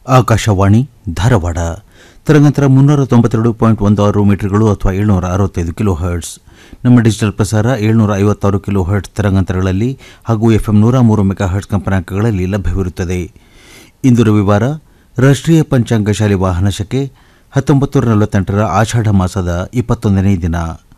ಆಕಾಶವಾಣಿ ಧಾರವಾಡ ತರಂಗಾಂತರ 392.16 ಮೀಟರ್ಗಳು ಅಥವಾ 765 kilo hertz. ನಮ್ಮ ಡಿಜಿಟಲ್ ಪ್ರಸಾರ 756 ಕಿಲೋ ಹರ್ಟ್ಸ್ ತರಂಗಾಂತರಗಳಲ್ಲಿ ಹಾಗೂ FM 103 ಮೆಗಾ ಹರ್ಟ್ಸ್ ಕಂಪನಾಂಕಗಳಲ್ಲಿ ಲಭ್ಯವಿರುತ್ತದೆ. ಇಂದು ರವಿವಾರ ರಾಷ್ಟ್ರೀಯ ಪಂಚಾಂಗ ಶಾಲೆ ವಾಹನ ಶಕೆ 1948 ಆಷಾಢ ಮಾಸದ 21ನೇ ದಿನ.